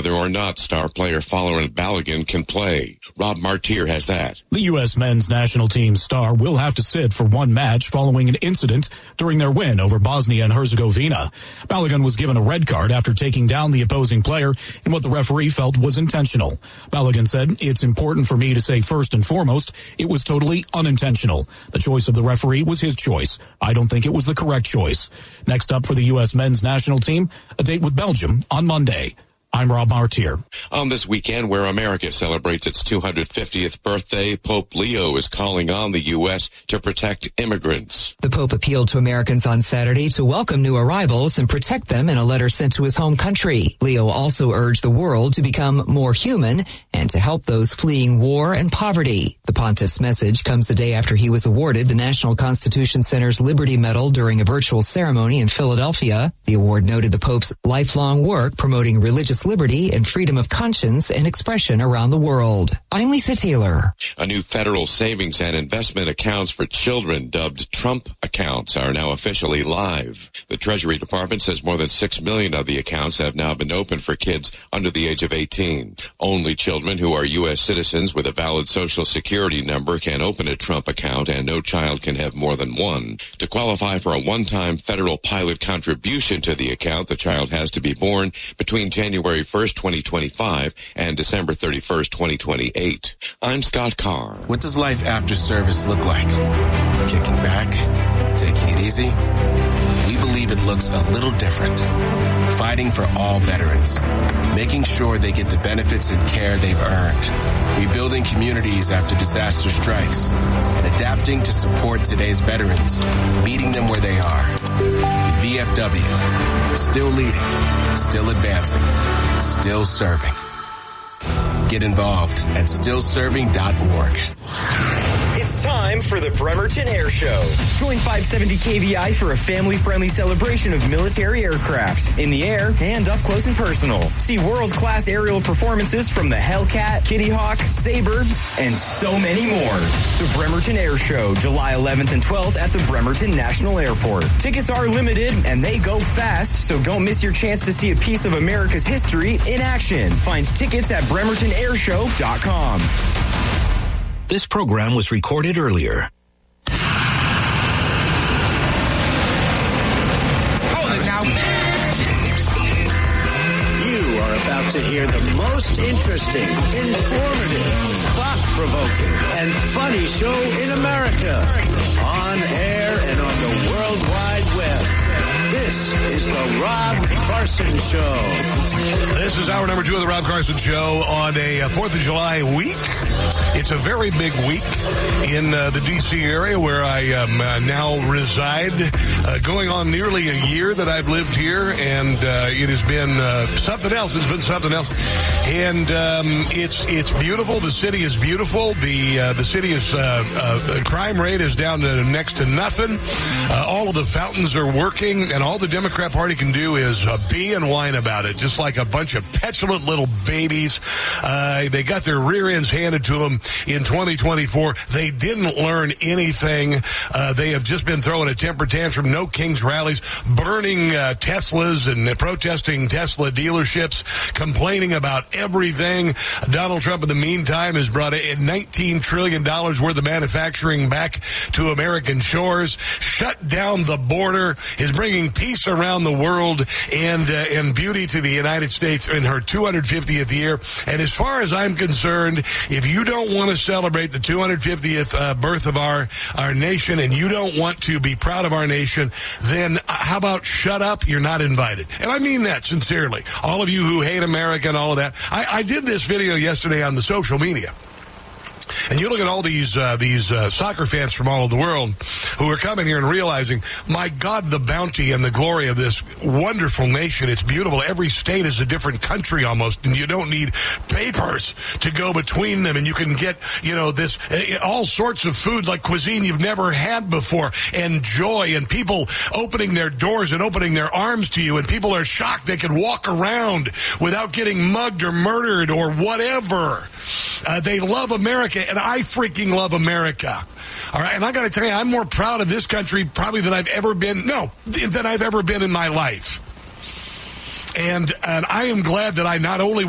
whether or not star player Folarin Balogun can play. Rob Martier has that. The U.S. men's national team star will have to sit for one match following an incident during their win over Bosnia and Herzegovina. Balogun was given a red card after taking down the opposing player in what the referee felt was intentional. Balogun said, "It's important for me to say first and foremost, it was totally unintentional. The choice of the referee was his choice. I don't think it was the correct choice." Next up for the U.S. men's national team, a date with Belgium on Monday. I'm Rob Martier. On this weekend, where America celebrates its 250th birthday, Pope Leo is calling on the U.S. to protect immigrants. The Pope appealed to Americans on Saturday to welcome new arrivals and protect them in a letter sent to his home country. Leo also urged the world to become more human and to help those fleeing war and poverty. The pontiff's message comes the day after he was awarded the National Constitution Center's Liberty Medal during a virtual ceremony in Philadelphia. The award noted the Pope's lifelong work promoting religious liberty and freedom of conscience and expression around the world. I'm Lisa Taylor. A new federal savings and investment accounts for children, dubbed Trump accounts, are now officially live. The Treasury Department says more than 6 million of the accounts have now been opened for kids under the age of 18. Only children who are U.S. citizens with a valid Social Security number can open a Trump account, and no child can have more than one. To qualify for a one-time federal pilot contribution to the account, the child has to be born between January 1st, 2025 and December 31st, 2028. I'm Scott Carr. What does life after service look like? Kicking back? Taking it easy? We believe it looks a little different. Fighting for all veterans. Making sure they get the benefits and care they've earned. Rebuilding communities after disaster strikes. And adapting to support today's veterans. Meeting them where they are. The VFW. Still leading. Still advancing. Still serving. Get involved at stillserving.org. It's time for the Bremerton Air Show. Join 570 KVI for a family-friendly celebration of military aircraft in the air and up close and personal. See world-class aerial performances from the Hellcat, Kitty Hawk, Sabre, and so many more. The Bremerton Air Show, July 11th and 12th at the Bremerton National Airport. Tickets are limited and they go fast, so don't miss your chance to see a piece of America's history in action. Find tickets at bremertonairshow.com. This program was recorded earlier. Hold it now. You are about to hear the most interesting, informative, thought-provoking, and funny show in America. On air and on the World Wide Web. This is the Rob Carson Show. This is hour number 2 of the Rob Carson Show on a 4th of July week. It's a very big week in the D.C. area where I now reside. Going on nearly a year that I've lived here, and it has been something else. It's been something else. And it's beautiful. The city is beautiful. The city is crime rate is down to next to nothing. All of the fountains are working, and all the Democrat Party can do is be and whine about it, just like a bunch of petulant little babies. They got their rear ends handed to them in 2024. They didn't learn anything. They have just been throwing a temper tantrum, no King's rallies, burning Teslas and protesting Tesla dealerships, complaining about everything. Donald Trump, in the meantime, has brought $19 trillion worth of manufacturing back to American shores, shut down the border, is bringing peace around the world and beauty to the United States in her 250th year. And as far as I'm concerned, if you don't want to celebrate the 250th birth of our nation, and you don't want to be proud of our nation, then how about shut up? You're not invited. And I mean that sincerely. All of you who hate America and all of that. I did this video yesterday on the social media. And you look at all these soccer fans from all over the world who are coming here and realizing, my God, the bounty and the glory of this wonderful nation. It's beautiful. Every state is a different country almost, and you don't need papers to go between them. And you can get, this all sorts of food, like cuisine you've never had before, and joy, and people opening their doors and opening their arms to you, and people are shocked they can walk around without getting mugged or murdered or whatever. They love America, and I freaking love America. All right, and I got to tell you, I'm more proud of this country probably than I've ever been in my life. And I am glad that I not only